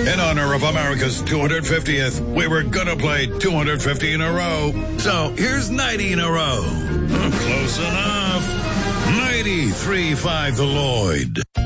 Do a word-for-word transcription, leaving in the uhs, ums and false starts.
In honor of America's two hundred fiftieth, we were gonna play two hundred fifty in a row. So here's ninety in a row. Close enough. ninety-three point five The Lloyd.